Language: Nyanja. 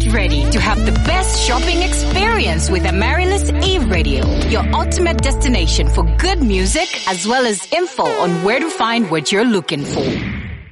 ready to have the best shopping experience with Amaryllis E-Radio, your ultimate destination for good music as well as info on where to find what you're looking for.